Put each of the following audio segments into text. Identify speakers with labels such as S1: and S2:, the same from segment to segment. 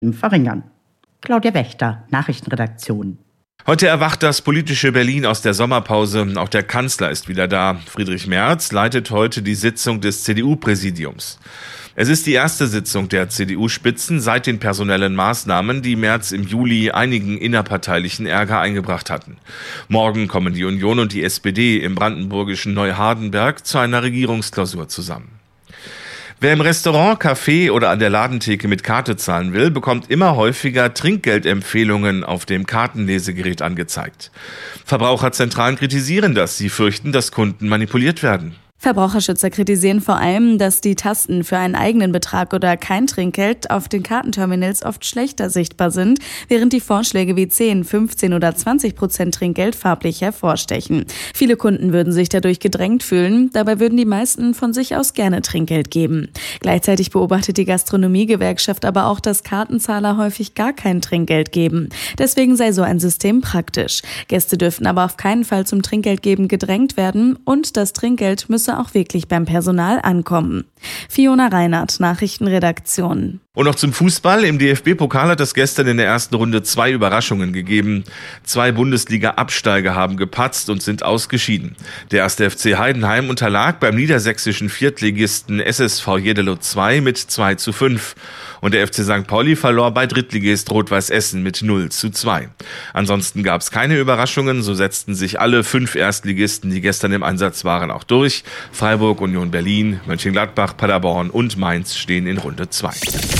S1: verringern. Claudia Wächter, Nachrichtenredaktion.
S2: Heute erwacht das politische Berlin aus der Sommerpause. Auch der Kanzler ist wieder da. Friedrich Merz leitet heute die Sitzung des CDU-Präsidiums. Es ist die erste Sitzung der CDU-Spitzen seit den personellen Maßnahmen, die Merz im Juli einigen innerparteilichen Ärger eingebracht hatten. Morgen kommen die Union und die SPD im brandenburgischen Neuhardenberg zu einer Regierungsklausur zusammen. Wer im Restaurant, Café oder an der Ladentheke mit Karte zahlen will, bekommt immer häufiger Trinkgeldempfehlungen auf dem Kartenlesegerät angezeigt. Verbraucherzentralen kritisieren das. Sie fürchten, dass Kunden manipuliert werden.
S3: Verbraucherschützer kritisieren vor allem, dass die Tasten für einen eigenen Betrag oder kein Trinkgeld auf den Kartenterminals oft schlechter sichtbar sind, während die Vorschläge wie 10, 15 oder 20% Trinkgeld farblich hervorstechen. Viele Kunden würden sich dadurch gedrängt fühlen, dabei würden die meisten von sich aus gerne Trinkgeld geben. Gleichzeitig beobachtet die Gastronomiegewerkschaft aber auch, dass Kartenzahler häufig gar kein Trinkgeld geben. Deswegen sei so ein System praktisch. Gäste dürften aber auf keinen Fall zum Trinkgeldgeben gedrängt werden und das Trinkgeld müsse auch wirklich beim Personal ankommen. Fiona Reinhardt, Nachrichtenredaktion.
S2: Und noch zum Fußball. Im DFB-Pokal hat es gestern in der ersten Runde 2 Überraschungen gegeben. 2 Bundesliga-Absteiger haben gepatzt und sind ausgeschieden. Der 1. FC Heidenheim unterlag beim niedersächsischen Viertligisten SSV Jeddelo 2 mit 2:5. Und der FC St. Pauli verlor bei Drittligist Rot-Weiß Essen mit 0:2. Ansonsten gab es keine Überraschungen. So setzten sich alle 5 Erstligisten, die gestern im Einsatz waren, auch durch. Freiburg, Union Berlin, Mönchengladbach, Paderborn und Mainz stehen in Runde 2.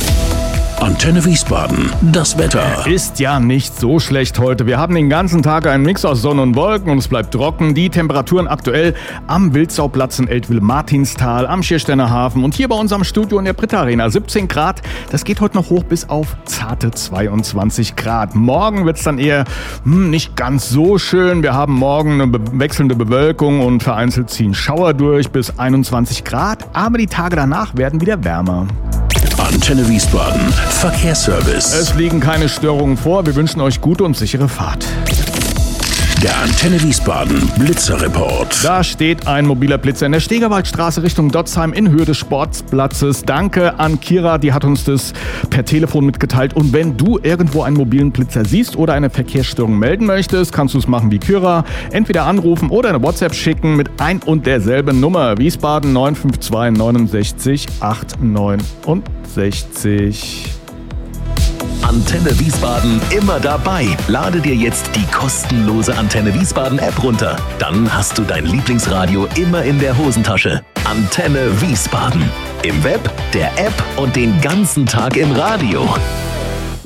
S4: Antenne Wiesbaden, das Wetter.
S5: Ist ja nicht so schlecht heute. Wir haben den ganzen Tag einen Mix aus Sonne und Wolken und es bleibt trocken. Die Temperaturen aktuell am Wildsau-Platz in Eltville-Martinstal, am Schiersteiner Hafen und hier bei uns am Studio in der Britta Arena 17 Grad. Das geht heute noch hoch bis auf zarte 22 Grad. Morgen wird es dann eher nicht ganz so schön. Wir haben morgen eine wechselnde Bewölkung und vereinzelt ziehen Schauer durch bis 21 Grad. Aber die Tage danach werden wieder wärmer.
S4: Antenne Wiesbaden, Verkehrsservice.
S5: Es liegen keine Störungen vor. Wir wünschen euch gute und sichere Fahrt.
S4: Der Antenne Wiesbaden Blitzerreport.
S5: Da steht ein mobiler Blitzer in der Stegerwaldstraße Richtung Dotzheim in Höhe des Sportplatzes. Danke an Kira, die hat uns das per Telefon mitgeteilt. Und wenn du irgendwo einen mobilen Blitzer siehst oder eine Verkehrsstörung melden möchtest, kannst du es machen wie Kira. Entweder anrufen oder eine WhatsApp schicken mit ein und derselben Nummer. Wiesbaden 952 69 869.
S6: Antenne Wiesbaden immer dabei. Lade dir jetzt die kostenlose Antenne Wiesbaden App runter. Dann hast du dein Lieblingsradio immer in der Hosentasche. Antenne Wiesbaden. Im Web, der App und den ganzen Tag im Radio.